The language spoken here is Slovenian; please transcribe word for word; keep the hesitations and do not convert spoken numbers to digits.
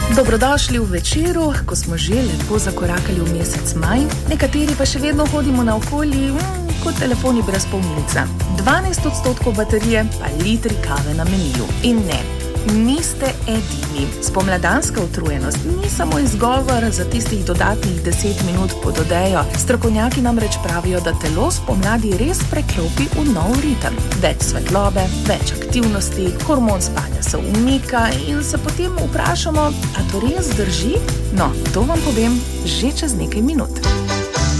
Dobrodošli v večeru, ko smo že lepo zakorakali v mesec maj, nekateri pa še vedno hodimo naokoli mm, kot telefoni brez polnilca. dvanajst odstotkov baterije pa litri kave na meniju. In ne, niste edini. Spomladanska utrujenost ni samo izgovor za tistih dodatnih deset minut pod odejo. Strokovnjaki namreč pravijo, da telo spomladi res preklopi v nov ritem. Več svetlobe, več aktivnosti, hormon spanja se umika in se potem vprašamo, a to res drži? No, to vam povem že čez nekaj minut.